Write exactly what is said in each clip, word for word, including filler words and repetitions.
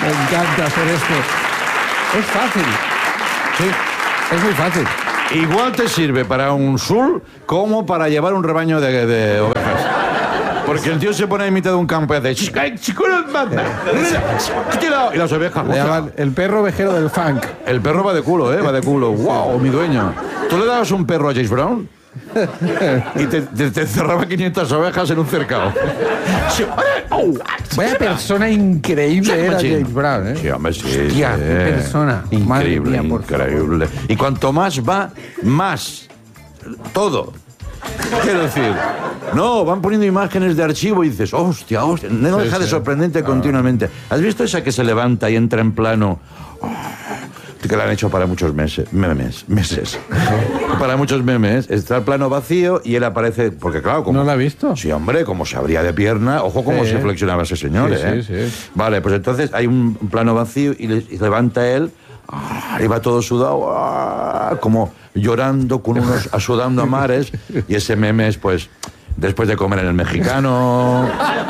Me encanta hacer esto. Es fácil. Sí. Es muy fácil. Igual te sirve para un sul como para llevar un rebaño de, de ovejas. Porque el tío se pone en mitad de un campo y hace... Y las ovejas... Le llaman el perro ovejero del funk. El perro va de culo, ¿eh? Va de culo. ¡Wow, mi dueño! ¿Tú le dabas un perro a James Brown? Y te, te, te cerraba quinientas ovejas en un cercado. Vaya persona increíble era James Brown, ¿eh? Sí, hombre, sí. Hostia, sí. qué persona. Increíble, Mía, por increíble. Y cuanto más va, más. Todo. Quiero decir, no, van poniendo imágenes de archivo y dices, hostia, hostia, no deja sí, de sí. sorprendente ah. continuamente. ¿Has visto esa que se levanta y entra en plano? Oh, que la han hecho para muchos meses, memes, meses. Para muchos memes, está el plano vacío y él aparece, porque claro, como... ¿No la ha visto? Sí, hombre, como se abría de pierna, ojo cómo sí. se flexionaba ese señor, sí, ¿eh? Sí, sí. Vale, pues entonces hay un plano vacío y, le, y levanta él, ah, y va todo sudado, ah, como llorando con unos, sudando a mares, y ese meme es, pues, después de comer en el mexicano,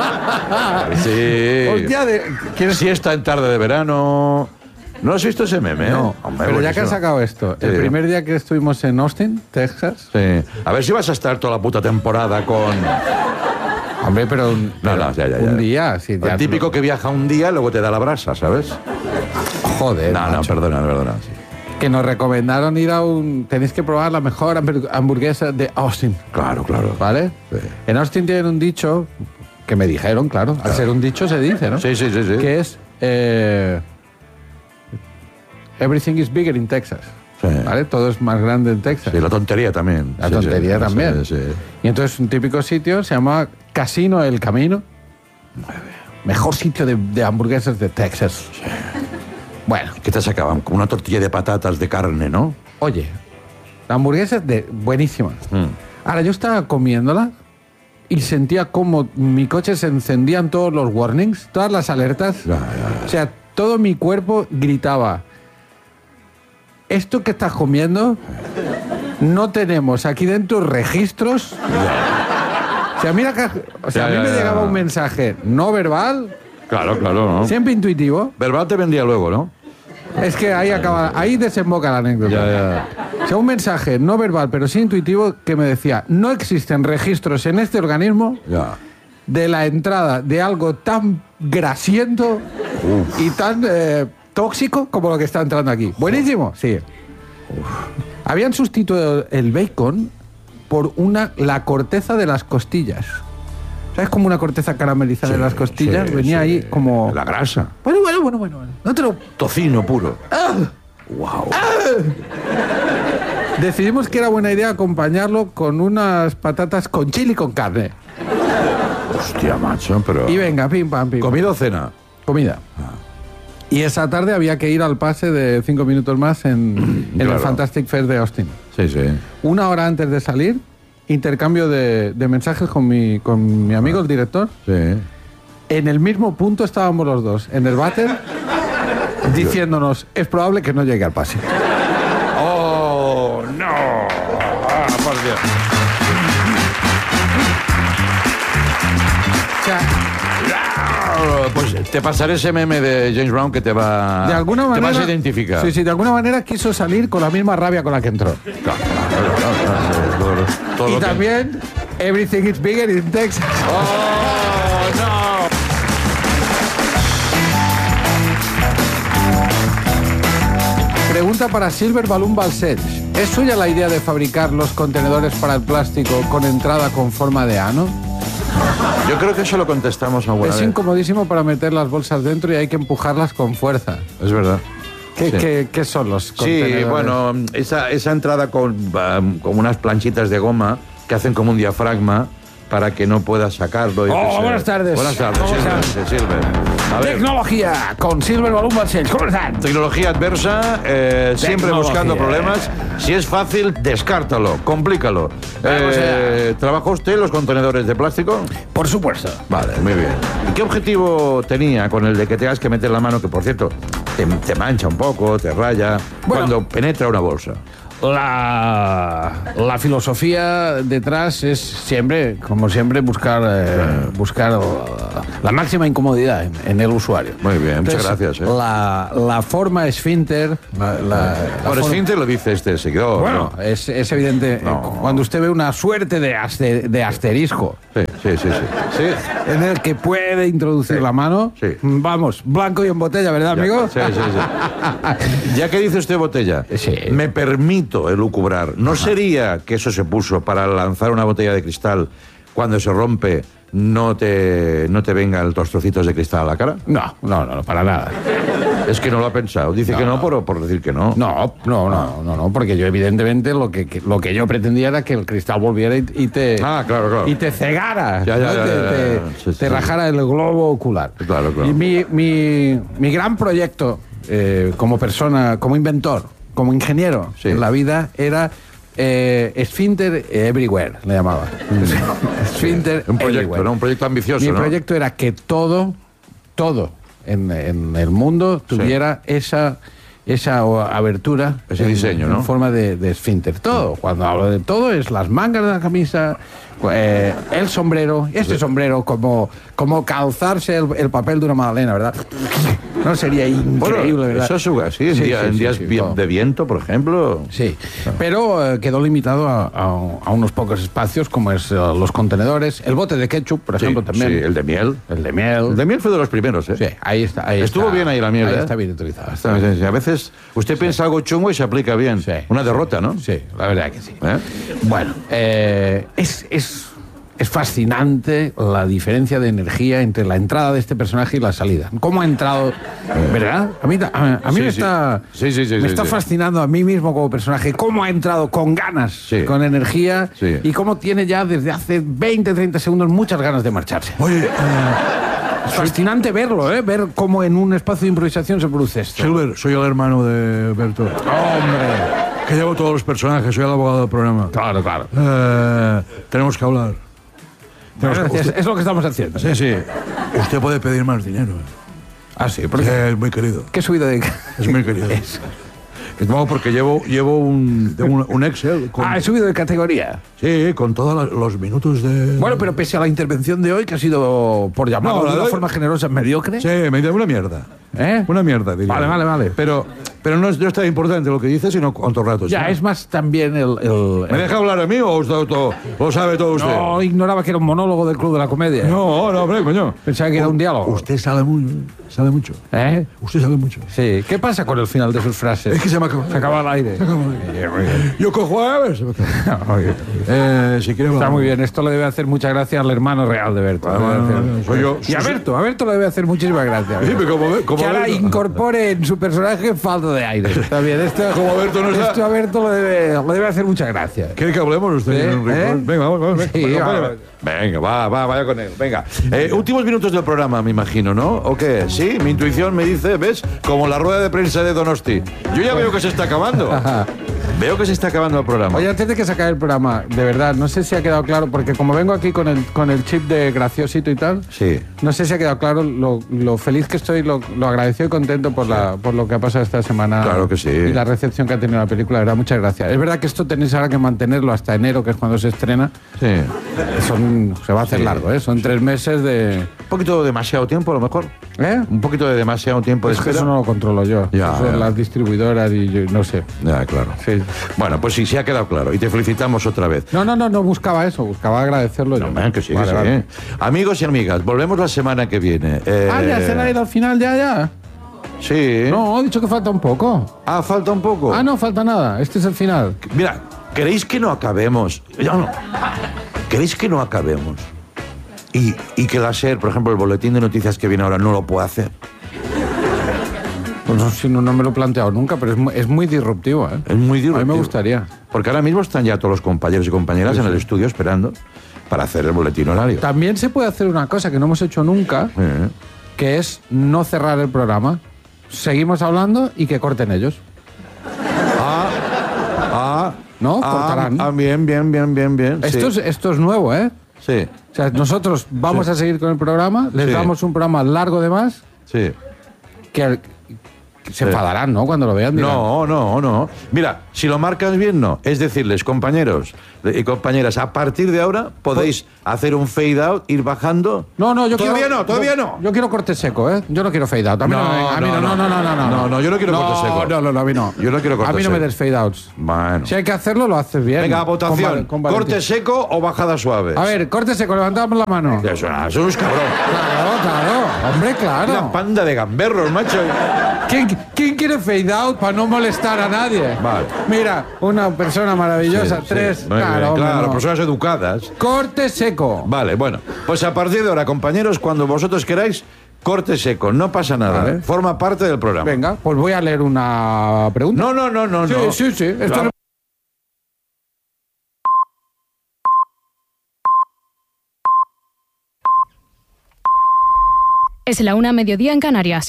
sí, Hostia, de, ¿quieres... siesta en tarde de verano... ¿No has visto ese meme? No, eh? Hombre, pero ya que has sacado esto, sí. el primer día que estuvimos en Austin, Texas... Sí, a ver si vas a estar toda la puta temporada con... Hombre, pero un, no, pero no, ya, ya, ya. un día... Sí, el típico que viaja un día, luego te da la brasa, ¿sabes? Joder, No, macho. no, perdona, perdona. Sí. Que nos recomendaron ir a un... Tenéis que probar la mejor hamburguesa de Austin. Claro, claro. ¿Vale? Sí. En Austin tienen un dicho, que me dijeron, claro, al claro. ser un dicho se dice, ¿no? Sí, sí, sí, sí. Que es... Eh, everything is bigger in Texas. Sí. ¿Vale? Todo es más grande en Texas. Sí, la tontería también. La sí, tontería sí, también. Sí, sí. Y entonces un típico sitio se llama Casino El Camino. Mejor sitio de, de hamburguesas de Texas. Sí. Bueno. ¿Qué te sacaban? Como una tortilla de patatas de carne, ¿no? Oye, la hamburguesa es de buenísima. Mm. Ahora, yo estaba comiéndola y sentía como mi coche se encendían todos los warnings, todas las alertas. Ya, ya, ya. O sea, todo mi cuerpo gritaba... Esto que estás comiendo, no tenemos aquí dentro registros. O sea, mira que, o sea, Ya, a mí ya, me ya. llegaba un mensaje no verbal, Claro, claro, ¿no? siempre intuitivo. Verbal te vendía luego, ¿no? Es que ahí acaba, ahí desemboca la anécdota. Ya, ya. O sea, un mensaje no verbal, pero sí intuitivo, que me decía, no existen registros en este organismo Ya. de la entrada de algo tan grasiento Uf. y tan eh, tóxico como lo que está entrando aquí. Buenísimo, sí. Uf. Habían sustituido el bacon por una la corteza de las costillas. ¿Sabes? Como una corteza caramelizada Sí, de las costillas. sí, Venía sí. ahí como... La grasa. Bueno, bueno, bueno, bueno. bueno. No te lo... Tocino puro. ¡Ah! Wow. Decidimos que era buena idea acompañarlo con unas patatas con chili con carne. Hostia, macho, pero... Y venga, pim, pam, pim. ¿Comida o cena? Comida. Y esa tarde había que ir al pase de cinco minutos más en, en Claro. el Fantastic Fest de Austin. Sí, sí. Una hora antes de salir, intercambio de, de mensajes con mi, con mi amigo, el director. Sí. En el mismo punto estábamos los dos, en el váter, diciéndonos, es probable que no llegue al pase. ¡Oh, no! ¡Ah, por Dios! O sea, Pues te pasaré ese meme de James Brown que te va... de alguna te manera... vas a identificar. Sí, sí, de alguna manera quiso salir con la misma rabia con la que entró. Claro, claro, claro, claro. Todo- todo Y lo que- también, everything is bigger in Texas. ¡Oh, no! Pregunta para Silver Balloon Balsech. ¿Es suya la idea de fabricar los contenedores para el plástico con entrada con forma de ano? Yo creo que eso lo contestamos alguna Es vez. incomodísimo para meter las bolsas dentro y hay que empujarlas con fuerza. Es verdad. ¿Qué, Sí. qué- qué son los Sí, contenedores? bueno, esa, esa entrada con, um, con unas planchitas de goma que hacen como un diafragma para que no puedas sacarlo. y Oh, que se- buenas tardes. Buenas tardes, ¿Cómo Silver. están? sí, Silver. A ver, Tecnología con Silver Balloon Balsech. ¿Cómo están? tecnología adversa, eh, siempre Tecnología. buscando problemas. Si es fácil, descártalo, complícalo. Vamos Eh, ¿Trabaja usted los contenedores de plástico? Por supuesto. Vale, muy bien. ¿Y qué objetivo tenía con el de que tengas que meter la mano, que por cierto te, te mancha un poco, te raya, Bueno. cuando penetra una bolsa? la, la filosofía detrás es siempre, como siempre, buscar, eh, buscar la, la máxima incomodidad en, en el usuario. Muy bien, muchas gracias. ¿eh? La, la forma esfínter... La, la, la Por forma, esfínter lo dice este seguidor. Bueno, ¿no? es, es evidente. No. eh, cuando usted ve una suerte de, aster, de asterisco Sí, sí, sí, sí. sí. en el que puede introducir Sí. la mano, Sí. vamos, blanco y en botella, ¿verdad, Ya, amigo? Sí, sí, sí. Ya que dice usted botella, Sí. me permito elucubrar. ¿No Ajá. sería que eso se puso para lanzar una botella de cristal cuando se rompe, no te, no te vengan los trocitos de cristal a la cara? No, no, no, para nada. Es que no lo ha pensado. Dice No. que no por, por decir que no. No, no, no, no, no, porque yo evidentemente lo que, que- lo que yo pretendía era que el cristal volviera y, y te Ah, claro, claro. y te cegara, Ya, ya, ¿no? ya, te, ya, ya, te- ya. Sí, sí, te sí. rajara el globo ocular. Claro, claro. Y mi, mi, mi gran proyecto eh, como persona, como inventor, como ingeniero Sí. en la vida era eh, Esfínter Everywhere, le llamaba. Esfínter Un proyecto, Everywhere. ¿no? Un proyecto ambicioso, Mi ¿no? proyecto era que todo, todo en, en el mundo tuviera esa, esa o- abertura. Ese en- diseño, ¿no? En forma de, de esfínter. Todo. Cuando hablo de todo es las mangas de la camisa, eh, el sombrero, este sombrero, como, como calzarse el, el papel de una magdalena, ¿verdad? No sería increíble, Bueno, ¿verdad? eso es su- sí, en, Sí, día- sí, en sí, días sí, vi- todo. de viento, por ejemplo. Sí, pero eh, quedó limitado a, a- a unos pocos espacios, como es eh, los contenedores, el bote de ketchup, por ejemplo, Sí, también. sí, el de miel. El de miel. El de miel fue de los primeros, ¿eh? Sí, ahí está. Ahí Estuvo está. bien ahí la miel, Ahí ¿eh? está bien utilizada. Está- sí, sí. A veces usted piensa algo chungo y se aplica bien. Sí. Una derrota, ¿no? Sí, la verdad que sí. ¿Eh? Bueno, eh, es, es, es fascinante la diferencia de energía entre la entrada de este personaje y la salida. ¿Cómo ha entrado? ¿Verdad? A mí, ta- a, a mí Sí, me sí. está, Sí, sí, sí, me sí, está sí. fascinando a mí mismo como personaje. ¿Cómo ha entrado con ganas, Sí. con energía? Sí. Y cómo tiene ya desde hace veinte, treinta segundos muchas ganas de marcharse. Oye, eh, Es fascinante verlo, ¿eh? Ver cómo en un espacio de improvisación se produce esto. Silver, soy el hermano de Berto. ¡Hombre! Que llevo todos los personajes, soy el abogado del programa. Claro, claro. Eh, tenemos que hablar. Tenemos que- Es, usted- es lo que estamos haciendo. sí, sí. Usted puede pedir más dinero. Ah, sí, Sí, porque... es muy querido. ¿Qué subida de...? Es muy querido. Es- No, porque llevo, llevo un, tengo un, un Excel con, Ah, he subido de categoría. sí, con todos los minutos de... Bueno, pero pese a la intervención de hoy, que ha sido, por llamarlo No, la de de una hoy- forma generosa, mediocre. Sí, me dio una mierda. ¿Eh? Una mierda, diría. Vale, vale, vale. Pero, pero no es, no es tan importante lo que dice, sino cuánto rato. Ya, ¿sí? es más también el... el- ¿Me deja hablar a mí o usted todo- lo sabe todo usted? No, ignoraba que era un monólogo del Club de la Comedia. no, no, hombre, coño. Pensaba que era un diálogo. Usted sabe mucho, sabe mucho. ¿Eh? Usted sabe mucho. Sí. ¿Qué pasa con el final de sus frases? Es que se me acaba. Se acaba el aire. Se acaba el aire. Yo cojo a ver. se me acaba. Muy bien. Eh, si quiere Está muy bien. Esto le debe hacer mucha gracia al hermano real de Berto. Ah, bueno, bueno, soy yo. Y a Berto, a Berto le debe hacer muchísima gracia. Sí, pero como, como Que ahora Berto- incorpore en su personaje falta de aire. Está bien. Esto, Como Berto no está- esto a Berto le debe, le debe hacer mucha gracia. ¿Quiere que hablemos usted? ¿Eh? en un rincón? ¿Eh? Venga, vamos, vamos. Sí, venga, va. vaya. Venga, va, va, vaya con él. Venga. Eh, últimos minutos del programa, me imagino, ¿no? ¿O qué? Sí, mi intuición me dice, ¿ves? Como la rueda de prensa de Donosti. Yo ya veo que se está acabando. Veo que se está acabando el programa. Oye, antes de que se acabe el programa, de verdad, no sé si ha quedado claro, porque como vengo aquí con el, con el chip de graciosito y tal, Sí. no sé si ha quedado claro lo, lo feliz que estoy, lo, lo agradecido y contento por, la, por lo que ha pasado esta semana. Claro que sí. Y la recepción que ha tenido la película, de verdad, muchas gracias. Es verdad que esto tenéis ahora que mantenerlo hasta enero, que es cuando se estrena. Sí. Son, se va a hacer Sí. largo, ¿eh? Son tres meses de... Un poquito demasiado tiempo, a lo mejor. ¿Eh? Un poquito de demasiado tiempo de Es que espera. eso no lo controlo yo. Ya, Eso son ya. las distribuidoras y yo no sé. Ya, claro. Sí. Bueno, pues sí, sí ha quedado claro. Y te felicitamos otra vez. No, no, no, no buscaba eso, buscaba agradecerlo yo. No, man, que sí, que Vale, sí. vale. Amigos y amigas, volvemos la semana que viene. Eh, Ah, ya se le ha ido al final, ya, ya. Sí. No, he dicho que falta un poco. Ah, falta un poco. Ah, no, falta nada. Este es el final. Mira, ¿queréis que no acabemos? Ya no. ¿Queréis que no acabemos? Y, y que la SER, por ejemplo, el boletín de noticias que viene ahora no lo puede hacer. Pues no, si no, no me lo he planteado nunca, pero es muy, es muy disruptivo, ¿eh? Es muy disruptivo. A mí me gustaría. Porque ahora mismo están ya todos los compañeros y compañeras en el estudio esperando para hacer el boletín horario. También se puede hacer una cosa que no hemos hecho nunca, Eh, que es no cerrar el programa. Seguimos hablando y que corten ellos. Ah, ah, ¿No? ah, Cortarán. ah, bien, bien, bien, bien, bien. Esto, sí. es, esto es nuevo, ¿eh? Sí, O sea, nosotros vamos Sí. a seguir con el programa, les Sí. damos un programa largo de más, sí. que, se enfadarán, ¿no? Cuando lo vean. Dirán, no, no, no. Mira, si lo marcas bien, no. Es decirles, compañeros y compañeras, a partir de ahora podéis hacer un fade out, ir bajando. No, no, yo todavía quiero, no, todavía yo, no. Yo quiero corte seco, ¿eh? Yo no quiero fade out. A mí no, no, a mí no, no, no, no, no, no, no, no, yo no quiero no, corte seco. No, no, no, a mí no. Yo no quiero corte seco. A mí no me des fade outs. Bueno. Si hay que hacerlo, lo haces bien. Venga, votación. Con, con ¿Corte seco o bajada suave? A ver, corte seco, levantamos la mano. Eso es un cabrón. Claro, claro. Hombre, claro. Una panda de gamberros, macho. ¿Quién, ¿Quién quiere fade out para no molestar a nadie? Vale. Mira, una persona maravillosa, Sí, tres. sí. Muy Claro, bien, hombre, claro, no. personas educadas. Corte seco. Vale, bueno. Pues a partir de ahora, compañeros, cuando vosotros queráis, corte seco. No pasa nada. Vale. ¿eh? Forma parte del programa. Venga, pues voy a leer una pregunta. No, no, no, no. Sí, no. sí, sí. Esto Claro. no- Es la una, mediodía en Canarias.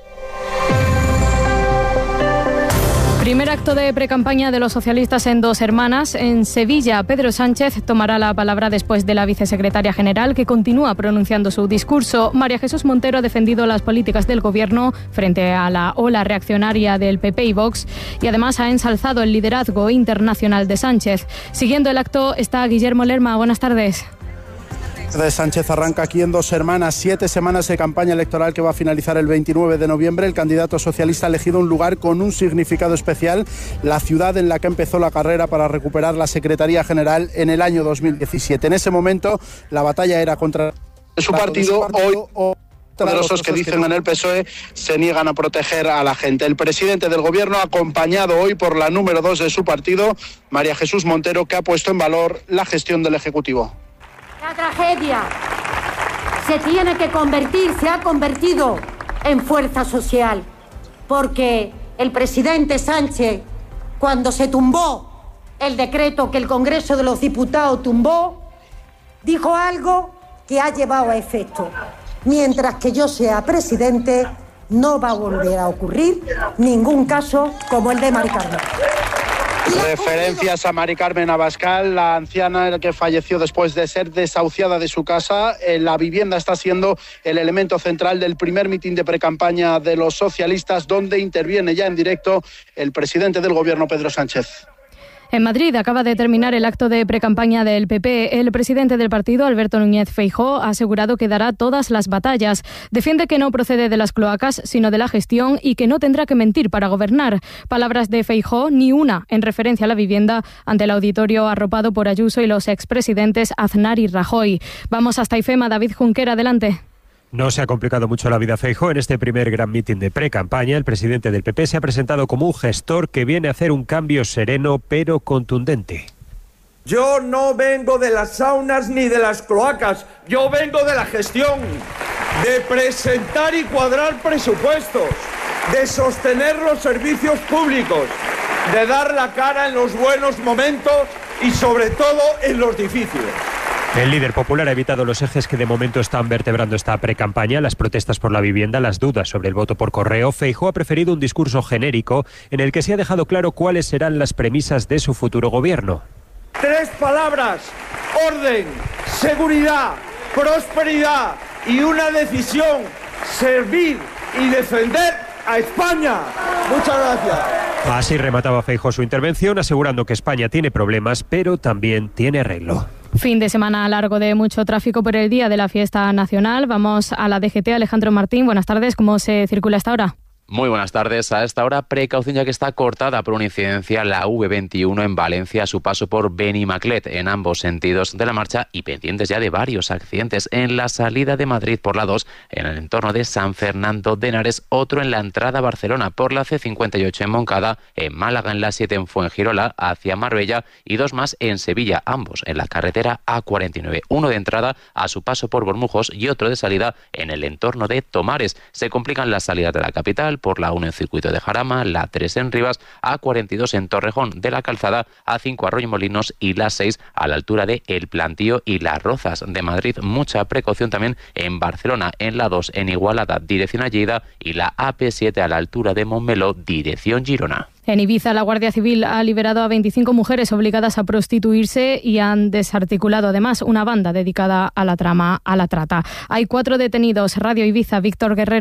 Primer acto de precampaña de los socialistas en Dos Hermanas. En Sevilla, Pedro Sánchez tomará la palabra después de la vicesecretaria general, que continúa pronunciando su discurso. María Jesús Montero ha defendido las políticas del Gobierno frente a la ola reaccionaria del P P y Vox y además ha ensalzado el liderazgo internacional de Sánchez. Siguiendo el acto está Guillermo Lerma. Buenas tardes. De Sánchez arranca aquí en Dos Hermanas, siete semanas de campaña electoral que va a finalizar el veintinueve de noviembre. El candidato socialista ha elegido un lugar con un significado especial, la ciudad en la que empezó la carrera para recuperar la Secretaría General en el año dos mil diecisiete. En ese momento la batalla era contra su partido. Hoy poderosos que dicen en el P S O E se niegan a proteger a la gente. El presidente del Gobierno, acompañado hoy por la número dos de su partido, María Jesús Montero, que ha puesto en valor la gestión del Ejecutivo. La tragedia se tiene que convertir, se ha convertido en fuerza social, porque el presidente Sánchez, cuando se tumbó el decreto que el Congreso de los Diputados tumbó, dijo algo que ha llevado a efecto. Mientras que yo sea presidente, no va a volver a ocurrir ningún caso como el de Mari Carmen. Referencias a Mari Carmen Abascal, la anciana que falleció después de ser desahuciada de su casa. La vivienda está siendo el elemento central del primer mitin de precampaña de los socialistas, donde interviene ya en directo el presidente del Gobierno, Pedro Sánchez. En Madrid acaba de terminar el acto de precampaña del P P. El presidente del partido, Alberto Núñez Feijóo, ha asegurado que dará todas las batallas. Defiende que no procede de las cloacas, sino de la gestión y que no tendrá que mentir para gobernar. Palabras de Feijóo, ni una en referencia a la vivienda, ante el auditorio arropado por Ayuso y los expresidentes Aznar y Rajoy. Vamos hasta IFEMA. David Junquera, adelante. No se ha complicado mucho la vida a Feijóo. En este primer gran mitin de pre-campaña, el presidente del P P se ha presentado como un gestor que viene a hacer un cambio sereno pero contundente. Yo no vengo de las saunas ni de las cloacas, yo vengo de la gestión, de presentar y cuadrar presupuestos, de sostener los servicios públicos, de dar la cara en los buenos momentos y sobre todo en los difíciles. El líder popular ha evitado los ejes que de momento están vertebrando esta precampaña, las protestas por la vivienda, las dudas sobre el voto por correo. Feijóo ha preferido un discurso genérico en el que se ha dejado claro cuáles serán las premisas de su futuro gobierno. Tres palabras: orden, seguridad, prosperidad y una decisión: servir y defender a España. Muchas gracias. Así remataba Feijóo su intervención, asegurando que España tiene problemas, pero también tiene arreglo. Fin de semana largo de mucho tráfico por el día de la fiesta nacional. Vamos a la D G T. Alejandro Martín, buenas tardes. ¿Cómo se circula hasta ahora? Muy buenas tardes. A esta hora, precaución ya que está cortada por una incidencia la V veintiuno en Valencia a su paso por Benimaclet en ambos sentidos de la marcha y pendientes ya de varios accidentes en la salida de Madrid por la dos en el entorno de San Fernando de Henares, otro en la entrada a Barcelona por la C cincuenta y ocho en Moncada, en Málaga en la siete en Fuengirola hacia Marbella y dos más en Sevilla, ambos en la carretera A cuarenta y nueve, uno de entrada a su paso por Bormujos y otro de salida en el entorno de Tomares. Se complican las salidas de la capital por la uno en Circuito de Jarama, la tres en Rivas, A cuarenta y dos en Torrejón de la Calzada, A cinco Arroyomolinos y la seis a la altura de El Plantío y Las Rozas de Madrid. Mucha precaución también en Barcelona, en la dos en Igualada, dirección a Lleida, y la A P siete a la altura de Montmeló, dirección Girona. En Ibiza, la Guardia Civil ha liberado a veinticinco mujeres obligadas a prostituirse y han desarticulado además una banda dedicada a la trama, a la trata. Hay cuatro detenidos. Radio Ibiza, Víctor Guerrero.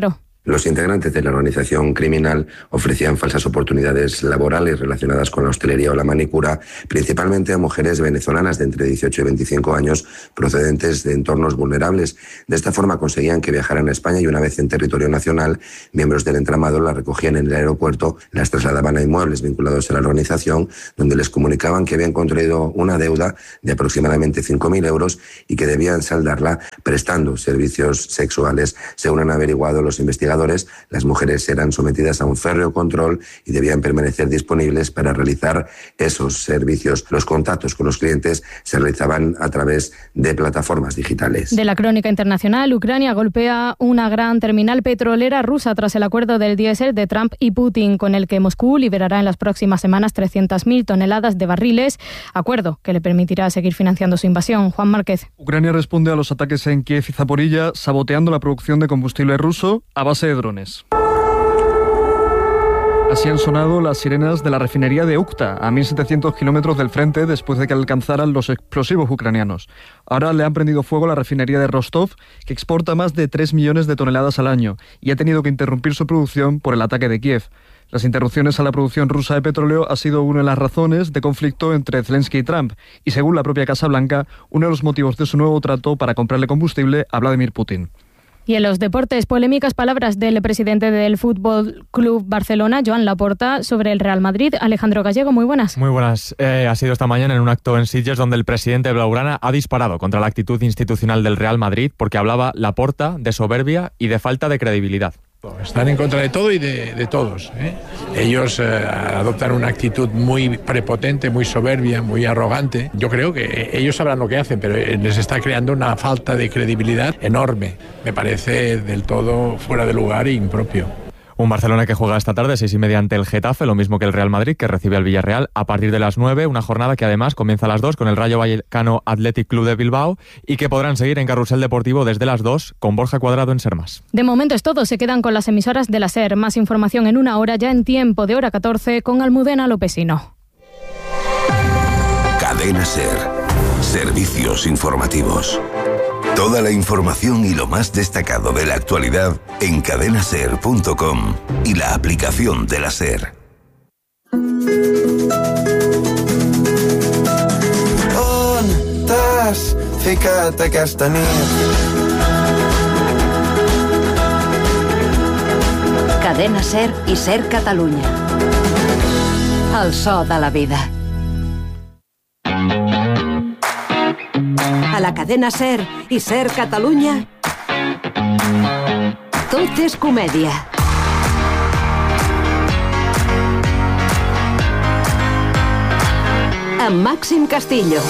Los integrantes de la organización criminal ofrecían falsas oportunidades laborales relacionadas con la hostelería o la manicura, principalmente a mujeres venezolanas de entre dieciocho y veinticinco años procedentes de entornos vulnerables. De esta forma conseguían que viajaran a España y una vez en territorio nacional, miembros del entramado las recogían en el aeropuerto, las trasladaban a inmuebles vinculados a la organización, donde les comunicaban que habían contraído una deuda de aproximadamente cinco mil euros y que debían saldarla prestando servicios sexuales. Según han averiguado los investigadores, las mujeres eran sometidas a un férreo control y debían permanecer disponibles para realizar esos servicios. Los contactos con los clientes se realizaban a través de plataformas digitales. De la crónica internacional, Ucrania golpea una gran terminal petrolera rusa tras el acuerdo del diésel de Trump y Putin, con el que Moscú liberará en las próximas semanas trescientas mil toneladas de barriles, acuerdo que le permitirá seguir financiando su invasión. Juan Márquez. Ucrania responde a los ataques en Kiev y Zaporilla, saboteando la producción de combustible ruso a base de drones. Así han sonado las sirenas de la refinería de Ukta, a mil setecientos kilómetros del frente, después de que alcanzaran los explosivos ucranianos. Ahora le han prendido fuego a la refinería de Rostov, que exporta más de tres millones de toneladas al año, y ha tenido que interrumpir su producción por el ataque de Kiev. Las interrupciones a la producción rusa de petróleo ha sido una de las razones de conflicto entre Zelensky y Trump, y según la propia Casa Blanca, uno de los motivos de su nuevo trato para comprarle combustible a Vladimir Putin. Y en los deportes, polémicas palabras del presidente del Fútbol Club Barcelona, Joan Laporta, sobre el Real Madrid. Alejandro Gallego, muy buenas. Muy buenas. Eh, ha sido esta mañana en un acto en Sitges donde el presidente blaugrana ha disparado contra la actitud institucional del Real Madrid porque hablaba Laporta de soberbia y de falta de credibilidad. Están en contra de todo y de, de todos, ¿eh? Ellos eh, adoptan una actitud muy prepotente, muy soberbia, muy arrogante. Yo creo que ellos sabrán lo que hacen, pero les está creando una falta de credibilidad enorme. Me parece del todo fuera de lugar e impropio. Un Barcelona que juega esta tarde, seis y media ante el Getafe, lo mismo que el Real Madrid, que recibe al Villarreal a partir de las nueve, una jornada que además comienza a las dos con el Rayo Vallecano Athletic Club de Bilbao y que podrán seguir en Carrusel Deportivo desde las dos con Borja Cuadrado en Sermas. De momento es todo, se quedan con las emisoras de la SER. Más información en una hora, ya en tiempo de hora catorce, con Almudena Lopesino. Cadena SER. Servicios informativos. Toda la información y lo más destacado de la actualidad en cadena ser punto com y la aplicación de la SER. On t'has ficat aquesta nit? Cadena SER i SER Catalunya. El so de la vida. A la cadena SER i SER Catalunya, tot és comèdia. Amb Màxim Castillo.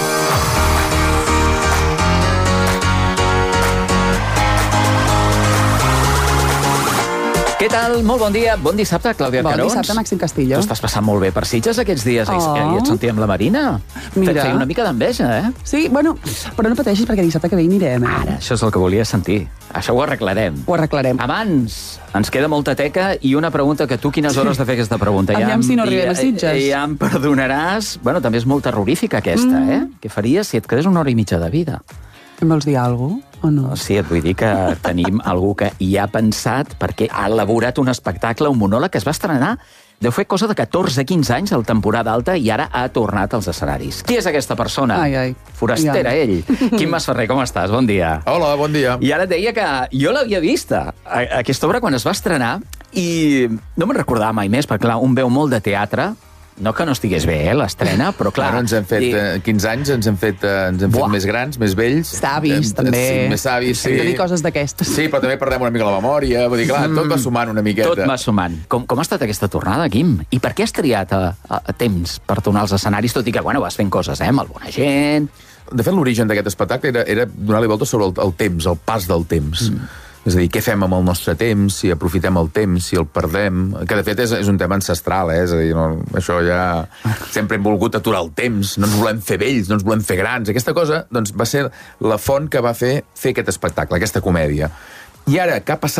Què tal? Molt bon dia. Bon dissabte, Clàudia Bon Carons. dissabte, Màxim Castillo. Tu estàs passant molt bé per Sitges aquests dies. Oh. Ahir et sentia amb la Marina. Mira. Et feia una mica d'enveja, eh? Sí, bueno, però no pateixis perquè dissabte que ve hi anirem. Ara, això és el que volia sentir. Això ho arreglarem. Ho arreglarem. Abans, ens queda molta teca i una pregunta que tu quines hores de fer aquesta pregunta? Aviam em- si no arribem a Sitges. Ja, ja em perdonaràs. Bueno, també és molt terrorífica aquesta, Mm. eh? Què faries si et quedés una hora i mitja de vida? Em vols dir alguna cosa o no? Sí, et vull dir que tenim algú que hi ha pensat perquè ha elaborat un espectacle, un monòleg que es va estrenar deu fer cosa de catorze quinze anys al temporada alta i ara ha tornat als escenaris. Qui és aquesta persona? Ai, ai. Forastera, Ai, ai. ell. Quim Masferrer, com estàs? Bon dia. Hola, bon dia. I ara et deia que jo l'havia vista, a- aquesta obra, quan es va estrenar, i no me'n recordava mai més, perquè, clar, un veu molt de teatre. No que no estigués bé, eh, l'estrena, però clar... Bueno, ens hem fet i- eh, quinze anys, ens hem fet, eh, ens hem fet Buah. més grans, més vells. Savis, Eh, també. Sí, més savis, sí. Hem de dir coses d'aquestes. Sí, però també perdem una mica la memòria. Vull dir, clar, tot va sumant una miqueta. Tot va sumant. Com, com ha estat aquesta tornada, Quim? I per què has triat a, a, a temps per tornar als escenaris, tot i que, bueno, vas fent coses, eh, amb alguna gent... De fet, l'origen d'aquest espectacle era, era donar-li volta sobre el, el temps, el pas del temps. Mm. És a dir, què fem amb el nostre temps, si aprofitem el temps, si el perdem... Que, de fet, és, és un tema ancestral, eh? És a dir, no, això ja... Sempre hem volgut aturar el temps, no ens volem fer vells, no ens volem fer grans. Aquesta cosa, doncs, va ser la font que va fer fer aquest espectacle, aquesta comèdia. I ara, que ha passat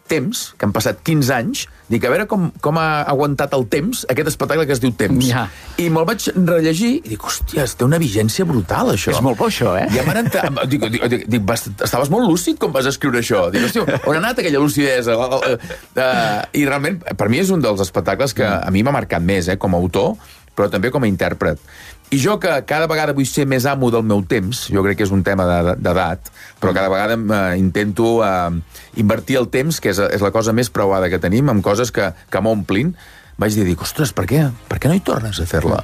Temps, que han passat quinze anys, dic, a veure com, com ha aguantat el temps, aquest espectacle que es diu Temps. Ja. I me'l vaig rellegir i dic, hòstia, té una vigència brutal, això. És molt bo, això, eh? I ja m'han entrat... Dic, dic, dic, dic vas, estaves molt lúcid com vas escriure això. Dic, hòstia, on ha anat aquella lucidesa? Uh, uh, I realment, per mi és un dels espectacles que a mi m'ha marcat més, eh, com a autor, però també com a intèrpret. I jo, que cada vegada vull ser més amo del meu temps, jo crec que és un tema d'edat, però cada vegada eh, intento eh, invertir el temps, que és, és la cosa més provada que tenim, en coses que, que m'omplin. Vaig dir, dic, ostres, per què? Per què no hi tornes a fer-la?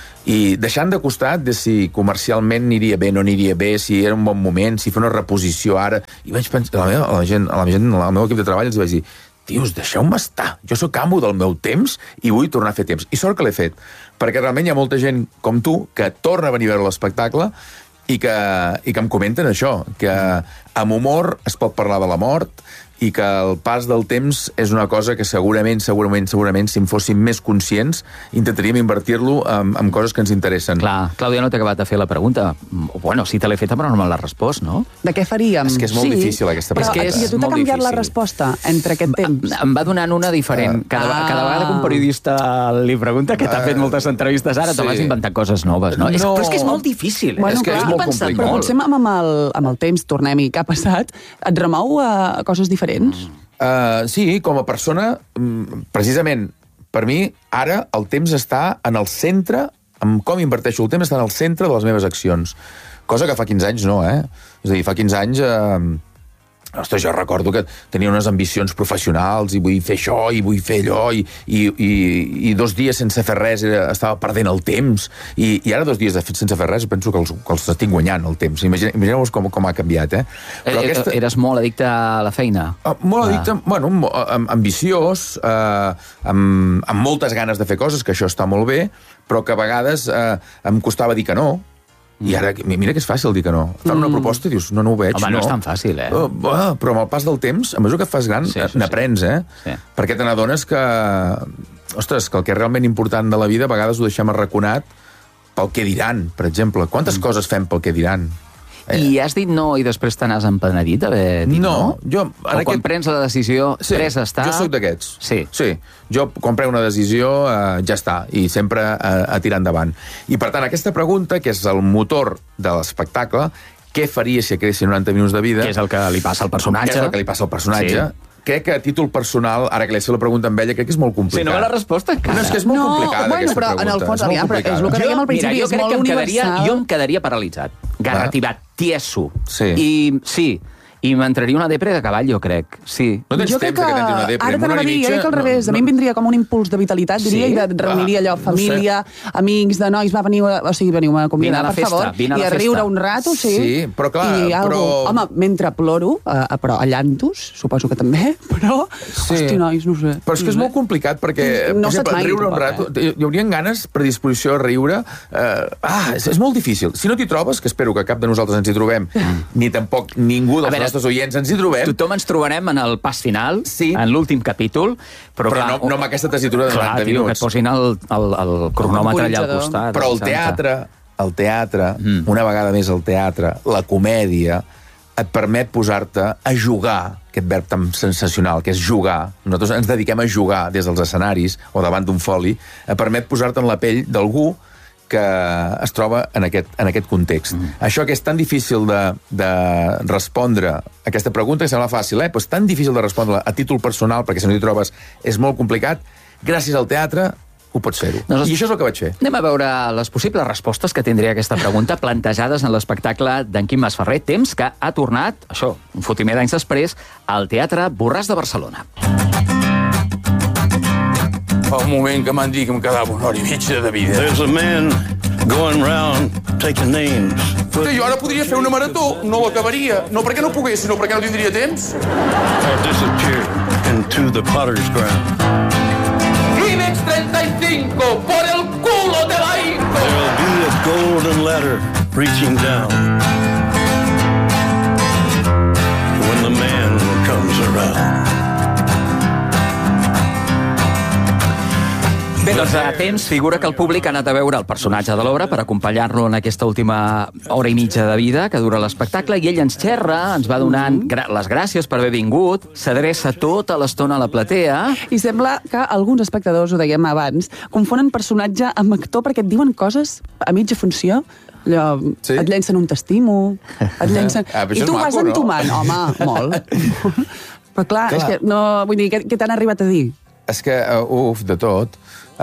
I deixant de costat de si comercialment aniria bé, no aniria bé, si era un bon moment, si fer una reposició ara... I vaig pensar, a la meva, a la gent, a la gent, al meu equip de treball els vaig dir, tios, deixeu-me estar. Jo sóc amo del meu temps i vull tornar a fer temps. I sort que l'he fet, perquè realment hi ha molta gent com tu que torna a venir a veure l'espectacle i que, i que em comenten això, que amb humor es pot parlar de la mort i que el pas del temps és una cosa que segurament, segurament, segurament, si en fóssim més conscients, intentaríem invertir-lo en, en coses que ens interessen. Clar, Clàudia, no t'he acabat de fer la pregunta. Bueno, sí te l'he feta, però no me l'ha respost, no? De què faríem? És que és molt sí, difícil, aquesta pregunta. Però, I a tu t'ha canviat difícil. La resposta entre aquest temps? Em va donant una diferent. Cada, ah. cada vegada que un periodista li pregunta, que t'ha fet moltes entrevistes ara, sí. te vas inventar coses noves, no? no. És, però és que és molt difícil. Bueno, és que clar, és molt complicat. Però potser amb el, amb el temps, tornem-hi, què ha passat, et remou a coses diferents? Uh, sí, com a persona, precisament, per mi, ara el temps està en el centre, amb com inverteixo el temps, està en el centre de les meves accions. Cosa que fa quinze anys no, eh? És a dir, fa quinze anys... Eh, ostres, jo recordo que tenia unes ambicions professionals i vull fer això i vull fer allò i, i, i, i dos dies sense fer res era, estava perdent el temps i, i ara dos dies de fet sense fer res penso que els, que els estic guanyant el temps. Imagine, imagineu-vos com, com ha canviat, eh? Però aquesta... Eres molt addicte a la feina? Uh, molt addicte, ah. bueno, ambiciós, uh, amb, amb moltes ganes de fer coses, que això està molt bé, però que a vegades uh, em costava dir que no. I ara, mira que és fàcil dir que no. Fan una proposta i dius, no, no ho veig. Home, no, no és tan fàcil, eh? Uh, uh, però amb el pas del temps, a mesura que et fas gran, sí, sí, n'aprens, eh? Sí. Perquè te n'adones que... Ostres, que el que és realment important de la vida a vegades ho deixem arraconat pel que diran, per exemple. Quantes mm. coses fem pel que diran? Eh. I has dit no i després te n'has empenedit d'haver dit no? No, jo... O quan aquest... prens la decisió, sí, presa està... Jo sóc d'aquests. Sí. Sí. Jo, quan prenc una decisió, eh, ja està, i sempre a, a tirar endavant. I, per tant, aquesta pregunta, que és el motor de l'espectacle, què faria si acressin noranta minuts de vida... Que és el que li passa al personatge. Que és el que li passa al personatge. Sí. Crec que a títol personal, ara que li he fet la pregunta amb ella, crec que és molt complicat. Sí, no me la resposta encara. No, és que és molt no, complicada, bueno, aquesta però, pregunta. En el fons, és, aviam, però és el que dèiem al principi, mira, és molt em universal. quedaria, jo em quedaria paralitzat, garrativat, tieso. Sí. I sí, i m'entraria una depre de cavall, jo crec. Sí. No tens jo temps que, que t'entri una depre. Ara t'anava a dir, jo crec que al revés. No, no. A mi em vindria com un impuls de vitalitat, diria, sí? I de reuniria allò, família, no sé. Amics, de nois, va venir, o sigui, veniu a convidar, per festa, favor, i a, a riure un rato, sí. Sí, però clar, I però... Algo, home, mentre ploro, uh, però a llantos, suposo que també, però, sí. Hosti, nois, no sé. Però és que és molt complicat, perquè, no per exemple, mai, riure un rato, eh? Hi haurien ganes, predisposició a riure. Uh, ah, és, és molt difícil. Si no t'hi trobes, que espero que cap de nosaltres ens hi trobem, ni tampoc ningú dels veure, nostres oients ens hi trobem. Tothom ens trobarem en el pas final, sí. en l'últim capítol, però, però clar, no, no amb aquesta tessitura de noranta clar, tio, minuts. Que et posin el, el, el cronòmetre allà al costat. Però el teatre, el teatre, mm. una vegada més el teatre, la comèdia, et permet posar-te a jugar, aquest verb tan sensacional, que és jugar. Nosaltres ens dediquem a jugar des dels escenaris o davant d'un foli, et permet posar-te en la pell d'algú que es troba en aquest, en aquest context. Mm. Això que és tan difícil de, de respondre a aquesta pregunta, que sembla fàcil, eh? Però és tan difícil de respondre a títol personal, perquè si no t'hi trobes és molt complicat, gràcies al teatre ho pots fer-ho. Doncs I això és el que vaig fer. Anem a veure les possibles respostes que tindria aquesta pregunta plantejades en l'espectacle d'en Quim Masferrer, Temps, que ha tornat, això, un fotimer d'anys després, al Teatre Borràs de Barcelona. Fa un moment que m'han dit que em quedava una hora i mitja de vida. There's a man going round taking names. But... Jo ara podria fer una marató, no l'acabaria. No perquè no pogués, sinó perquè no tindria temps. I disappeared into the potter's ground. IBEX treinta y cinco, por el culo de la Inco! There'll be a golden ladder reaching down when the man comes around. Bé, Doncs a temps figura que el públic ha anat a veure el personatge de l'obra per acompanyar-lo en aquesta última hora i mitja de vida que dura l'espectacle, i ell ens xerra, ens va donant gra les gràcies per haver vingut, s'adreça tota l'estona a la platea. I sembla que alguns espectadors, ho dèiem abans, confonen personatge amb actor perquè et diuen coses a mitja funció. Allò, sí? Et llencen un t'estimo, et llencen... Ah, I tu maco, vas entomant, no? Home, molt. Però clar, clar, és que no... Vull dir, què, què t'han arribat a dir? És que, uh, uf, de tot...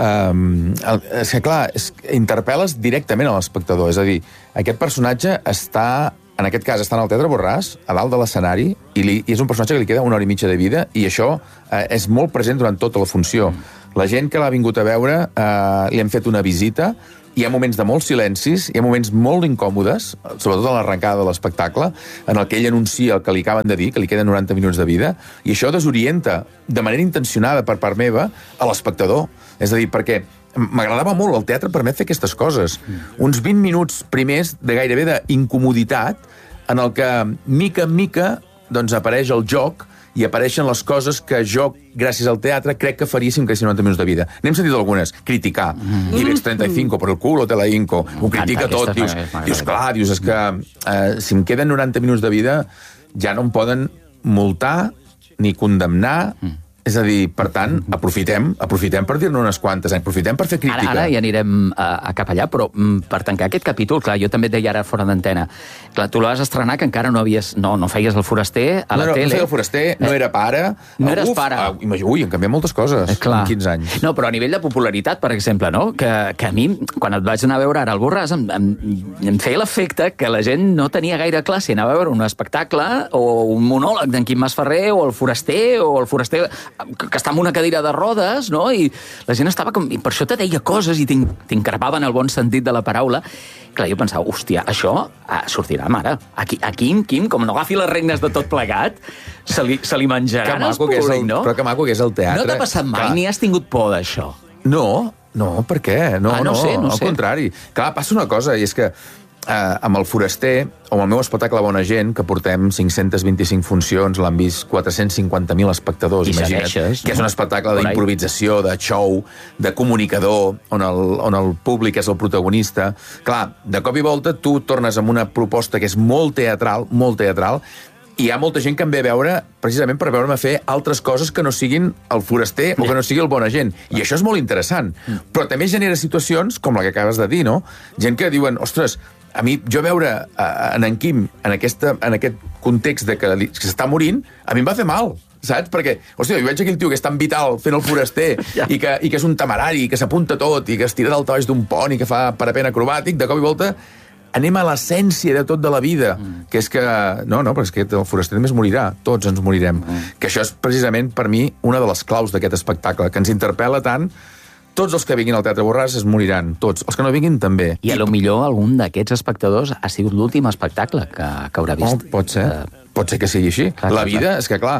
Um, el, és que, clar, és, interpel·les directament a l'espectador. És a dir, aquest personatge està... En aquest cas, està en el Teatre Borràs, a dalt de l'escenari, i, li, i és un personatge que li queda una hora i mitja de vida, i això eh, és molt present durant tota la funció. La gent que l'ha vingut a veure, eh, li hem fet una visita, hi ha moments de molts silencis, hi ha moments molt incòmodes, sobretot a l'arrencada de l'espectacle, en el que ell anuncia el que li acaben de dir, que li queden noranta minuts de vida, i això desorienta, de manera intencionada per part meva, a l'espectador. És a dir, perquè m'agradava molt, el teatre permet fer aquestes coses. Uns vint minuts primers de gairebé d'incomoditat, en el que, mica en mica, doncs apareix el joc i apareixen les coses que jo, gràcies al teatre, crec que faria si em quedessin noranta minuts de vida. N'hem sentit algunes. Criticar. Mm. IBEX trenta i cinc, por el culo te la hinco. Ho critica tot. Dius, dius, clar, dius, és que eh, si em queden noranta minuts de vida ja no em poden multar ni condemnar. Mm. És a dir, per tant, aprofitem aprofitem per dir-ne unes quantes, aprofitem per fer crítica. Ara, ara ja anirem a, a cap allà, però m, per tancar aquest capítol, clar, jo també et deia ara fora d'antena, clar, tu la vas estrenar que encara no havies, no, no feies el foraster a la no, no, tele. No, feia el foraster, no era pare. No eres Uf, pare. Uh, imagina, ui, han canviat moltes coses eh, en quinze anys. No, però a nivell de popularitat, per exemple, no? Que, que a mi, quan et vaig anar a veure ara al Borràs, em, em, em feia l'efecte que la gent no tenia gaire clar si anava a veure un espectacle o un monòleg d'en Quim Masferrer o el foraster o el foraster que, que està en una cadira de rodes, no? I la gent estava com... I per això te deia coses i t'increpava en el bon sentit de la paraula. Clar, jo pensava, hòstia, això ah, sortirà, mare. Aquí, aquí, Quim, com no agafi les regnes de tot plegat, se li, se li menjaran els públics, no? Però que maco que és el teatre. No t'ha passat mai, clar. Ni has tingut por d'això? No, no, per què? No, ah, no, no sé, no al sé. contrari. Clar, passa una cosa, i és que eh, amb el foraster, o amb el meu espectacle Bona Gent, que portem cinc-centes vint-i-cinc funcions, l'han vist quatre-cents cinquanta mil espectadors, I imagina't, segueixes, que és un espectacle no? d'improvisació, de show, de comunicador, on el, on el públic és el protagonista. Clar, de cop i volta tu tornes amb una proposta que és molt teatral, molt teatral, i hi ha molta gent que em ve a veure precisament per veure'm fer altres coses que no siguin el foraster o que no sigui el Bona Gent. I això és molt interessant. Però també genera situacions com la que acabes de dir, no? Gent que diuen, ostres, a mi, jo veure en en Quim en, aquesta, en aquest context de que, que s'està morint, a mi em va fer mal, saps? Perquè, hòstia, jo veig aquell tio que és tan vital fent el foraster ja. i, que, i que és un temerari, que s'apunta tot i que es tira del baix d'un pont i que fa parapent acrobàtic, de cop i volta anem a l'essència de tot de la vida, mm. que és que... No, no, però és que el foraster també es morirà, tots ens morirem. Mm. Que això és precisament, per mi, una de les claus d'aquest espectacle, que ens interpel·la tant. Tots els que vinguin al Teatre Borràs es moriran, tots. Els que no vinguin, també. I a lo millor algun d'aquests espectadors ha sigut l'últim espectacle que, que haurà vist. Oh, pot ser, uh, pot ser que sigui així. Clar, la clar, vida, clar. És que clar,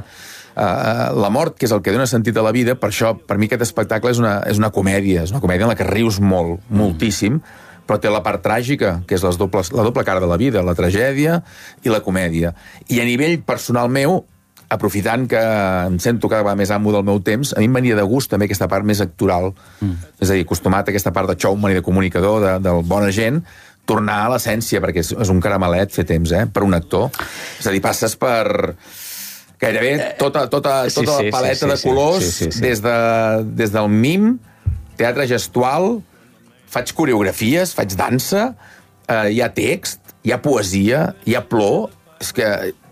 uh, la mort, que és el que dona sentit a la vida, per això, per mi aquest espectacle és una, és una comèdia, és una comèdia en la que rius molt, mm. moltíssim, però té la part tràgica, que és les dobles, la doble cara de la vida, la tragèdia i la comèdia. I a nivell personal meu, aprofitant que em sento cada vegada més amo del meu temps, a mi em venia de gust també aquesta part més actoral. Mm. És a dir, acostumat a aquesta part de showman i de comunicador, de, del Bona Gent, tornar a l'essència, perquè és, és un caramelet fer temps, eh, per un actor. És a dir, passes per gairebé tota, tota, tota sí, sí, la paleta sí, sí, de colors, sí, sí, sí. Des, de, des del mim, teatre gestual, faig coreografies, faig dansa, eh, hi ha text, hi ha poesia, hi ha plor, és que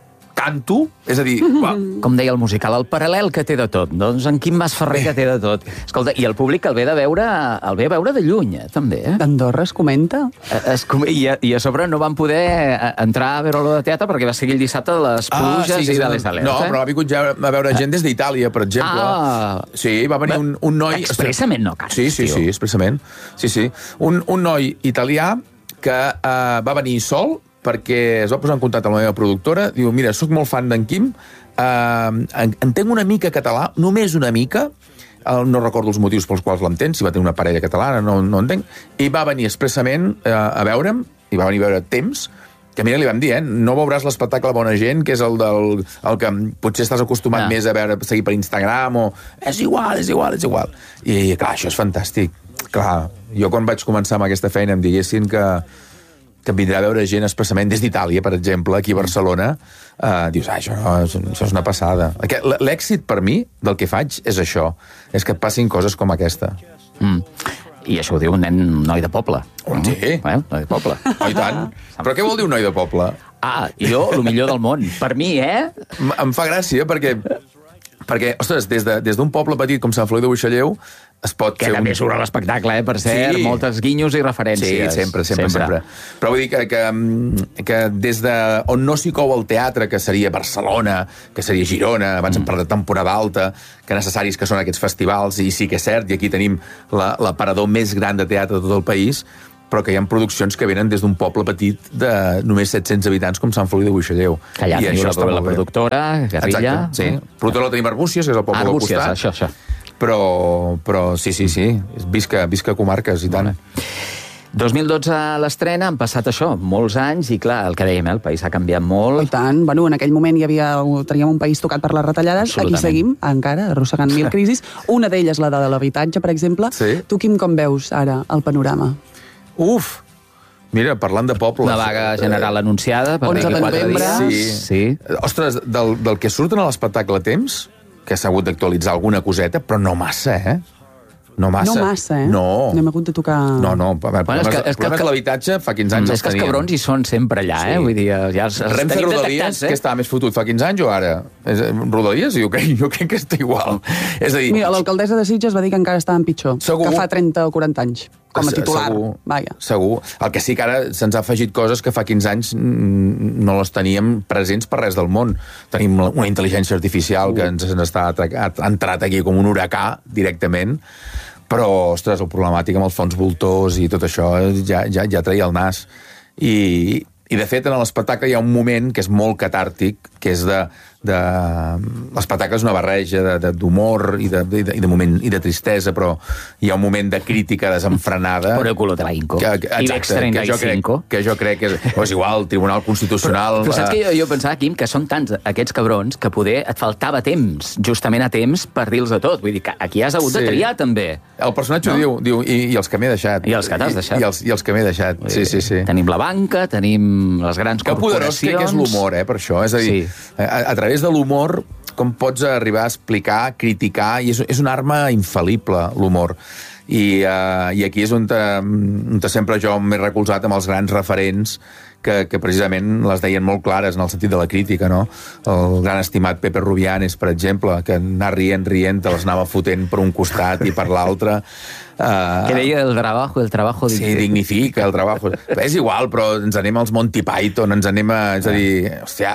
canto, és a dir... Mm-hmm. Com deia el musical, el paral·lel que té de tot. Doncs en Quim Masferrer que té de tot. Escolta, i el públic el ve de veure, el ve a veure de lluny, eh, també. Eh? D'Andorra es comenta? Es, i, a, I a sobre no van poder entrar a veure-lo de teatre perquè va seguir el dissabte de les pluges ah, sí, i de les alertes. No, eh? Però ha vingut ja a veure gent des d'Itàlia, per exemple. Ah, sí, va venir un, un noi... Expressament no, cara. Sí, sí, sí, expressament. Sí, sí. Un, un noi italià que uh, va venir sol perquè es va posar en contacte amb la meva productora, diu, mira, sóc molt fan d'en Quim, eh, entenc una mica català, només una mica, eh, no recordo els motius pels quals l'entén, si va tenir una parella catalana, no, no entenc, i va venir expressament eh, a veure'm, i va venir a veure temps, que mira, li vam dir, eh? No veuràs l'espectacle Bona Gent, que és el, del, el que potser estàs acostumat ah. més a veure, a seguir per Instagram, o és igual, és igual, és igual. I, clar, això és fantàstic. Clar, jo quan vaig començar amb aquesta feina em diguessin que que em vindrà a veure gent expressament des d'Itàlia, per exemple, aquí a Barcelona, eh, dius, ah, això, no, això és una passada. L'èxit per mi del que faig és això, és que et passin coses com aquesta. Mm. I això ho diu un nen, un noi de poble. Mm. Sí. Eh? Noi de poble. Oh, i tant. Però què vol dir un noi de poble? Ah, jo, el millor del món. Per mi, eh? Em fa gràcia perquè, perquè ostres, des d'un de, des poble petit com Sant Feliu de Buixalleu, es pot que fer també un... surt a l'espectacle, eh, per cert, sí. Moltes guinyos i referències. Sí, sempre, sempre, sempre. sempre. Però vull dir que, que, que des de on no s'hi cou el teatre, que seria Barcelona, que seria Girona, abans mm. em parla de temporada alta, que necessaris que són aquests festivals, i sí que és cert, i aquí tenim l'aparador més gran de teatre de tot el país, però que hi ha produccions que venen des d'un poble petit de només set-cents habitants com Sant Feliu de Buixalleu. Que allà teniu la, la productora, Guerrilla. Exacte, sí. Mm. Productora la tenim a Arbúcies, que és el poble al costat. Arbúcies, això, això. Però, però sí, sí, sí, visca, visca comarques i tant. dos mil dotze a l'estrena, han passat això, molts anys, i clar, el que dèiem, eh, el país ha canviat molt. I tant, bueno, en aquell moment hi havia, teníem un país tocat per les retallades, aquí seguim, encara, arrossegant mil crisis. Una d'elles, la de l'habitatge, per exemple. Sí. Tu, Quim, com veus ara el panorama? Uf! Mira, parlant de pobles... Una vaga general anunciada per onze de novembre. Sí. sí. Ostres, del, del que surten a l'espectacle a temps, que s'ha hagut d'actualitzar alguna coseta, però no massa, eh? No massa. No massa, eh? No. No hem hagut de tocar... No, no. El bueno, és que, és que, que l'habitatge fa quinze anys mm, els és que els teníem. cabrons hi són sempre allà, eh? Sí. Vull dir, ja els, els Renfe tenim Rodalies, detectats, eh? que estava més fotut fa quinze anys o ara? És, Rodalies? Jo crec, jo crec que està igual. És a dir... Mira, l'alcaldessa de Sitges va dir que encara estaven pitjor, Segur. que fa trenta o quaranta anys, com a titular. Segur, Vaja. segur. El que sí que ara se'ns ha afegit coses que fa quinze anys no les teníem presents per res del món. Tenim una intel·ligència artificial que ens, ens està ha entrat aquí com un huracà directament, però, ostres, el problemàtic amb els fons voltors i tot això ja, ja, ja treia el nas. I, i de fet, en l'espectacle hi ha un moment que és molt catàrtic, que és de... de... L'espectacle és una barreja d'humor i, de, i, de, i, de moment, i de tristesa, però hi ha un moment de crítica desenfrenada. Por el culo de la Inco. Que, que, exacte, que jo crec, que jo crec que és, oh, és igual, el Tribunal Constitucional... Però, però saps que jo, jo pensava, Quim, que són tants aquests cabrons que poder et faltava temps, justament a temps, per dir-los a tot. Vull dir que aquí has hagut sí. de triar, també. El personatge no? diu, diu i, i els que m'he deixat. I els que t'has deixat. I, i, els, I els que m'he deixat, sí, sí, sí. Tenim la banca, tenim les grans que corporacions... Que poderós que és l'humor, eh, per això. És a dir, sí. a, a través de l'humor com pots arribar a explicar, criticar, i és, és una arma infal·lible, l'humor. I, uh, i aquí és on, te, on te sempre jo m'he recolzat amb els grans referents que, que precisament les deien molt clares en el sentit de la crítica, no? El gran estimat Pepe Rubianes, per exemple, que anar rient, rient, te les anava fotent per un costat i per l'altre. Uh, que deia el trabajo, el trabajo... Sí, dignifica el trabajo. És igual, però ens anem als Monty Python, ens anem a... És a dir, hòstia...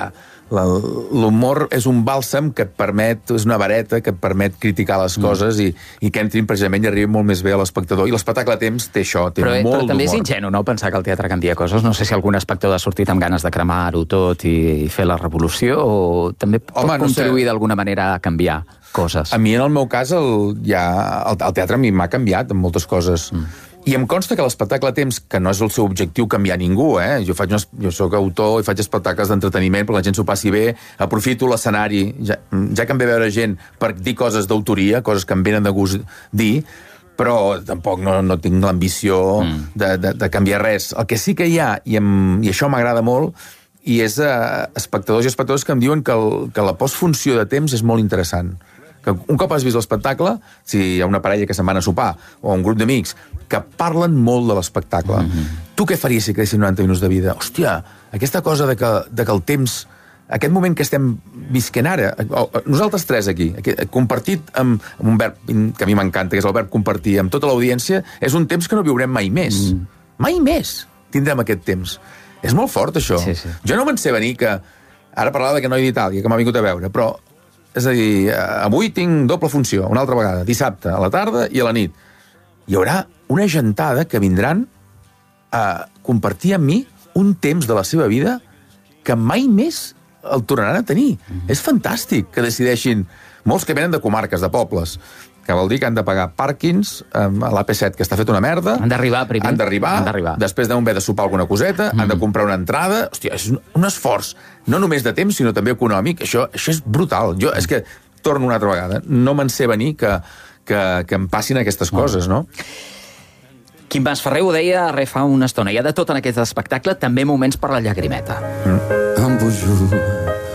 L'humor és un bàlsam que et permet, és una vareta que et permet criticar les coses mm. i, i que entrin precisament i arribin molt més bé a l'espectador. I l'espectacle a temps té això, té però, molt d'humor. Però també és ingenu, no?, pensar que el teatre canvia coses. No sé si algun espectador ha sortit amb ganes de cremar-ho tot i, i fer la revolució, o també pot Home, no contribuir sé. d'alguna manera a canviar coses. A mi, en el meu cas, el, ja, el, el teatre a mi m'ha canviat en moltes coses. Mm. I em consta que l'espectacle a temps, que no és el seu objectiu canviar ningú, eh? Jo, faig unes, jo soc autor i faig espectacles d'entreteniment perquè la gent s'ho passi bé, aprofito l'escenari, ja, ja que em ve veure gent per dir coses d'autoria, coses que em venen de gust dir, però tampoc no, no tinc l'ambició mm. de, de, de canviar res. El que sí que hi ha, i, em, i això m'agrada molt, i és eh, espectadors i espectadors que em diuen que, el, que la postfunció de temps és molt interessant. Que un cop has vist l'espectacle, si hi ha una parella que se'n van a sopar, o un grup d'amics, que parlen molt de l'espectacle. Mm-hmm. Tu què faries si quedessin noranta minuts de vida? Hòstia, aquesta cosa de que, de que el temps, aquest moment que estem visquent ara, nosaltres tres aquí, compartit amb, amb un verb que a mi m'encanta, que és el verb compartir, amb tota l'audiència, és un temps que no viurem mai més. Mm. Mai més tindrem aquest temps. És molt fort, això. Sí, sí. Jo no me'n sé venir que... Ara parlava d'aquest noi d'Itàlia, que m'ha vingut a veure, però... És a dir, avui tinc doble funció, una altra vegada, dissabte, a la tarda i a la nit. Hi haurà una gentada que vindran a compartir amb mi un temps de la seva vida que mai més el tornaran a tenir. Mm-hmm. És fantàstic que decideixin, molts que venen de comarques, de pobles, que vol dir que han de pagar pàrquings a l'A P set, que està fet una merda. Han d'arribar primer. Han d'arribar, després deuen haver de sopar alguna coseta, mm. han de comprar una entrada. Hòstia, és un, un esforç, no només de temps, sinó també econòmic. Això, això és brutal. Jo, és que, torno una altra vegada, no me'n sé venir que, que, que em passin aquestes coses, no? Quim Mas Ferrer ho deia re fa una estona. Hi ha de tot en aquest espectacle, també moments per la llagrimeta. Mm.